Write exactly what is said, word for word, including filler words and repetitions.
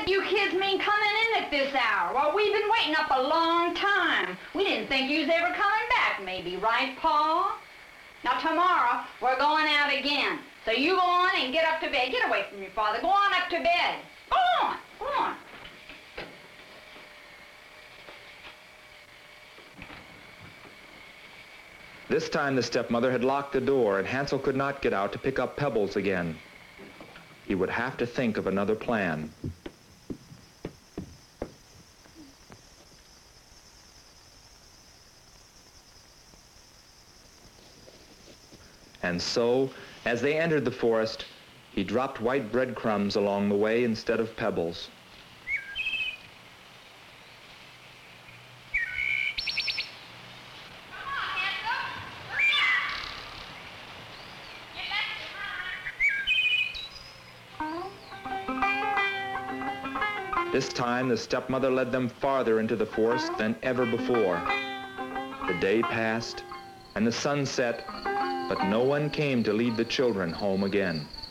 did you kids mean coming in at this hour? Well, we've been waiting up a long time. We didn't think you was ever coming back, maybe, right, Pa? Now, tomorrow, we're going out again. So you go on and get up to bed. Get away from your father. Go on up to bed. Go on. Go on. This time the stepmother had locked the door and Hansel could not get out to pick up pebbles again. He would have to think of another plan. And so, as they entered the forest, he dropped white breadcrumbs along the way instead of pebbles. This time, the stepmother led them farther into the forest than ever before. The day passed, and the sun set, but no one came to lead the children home again.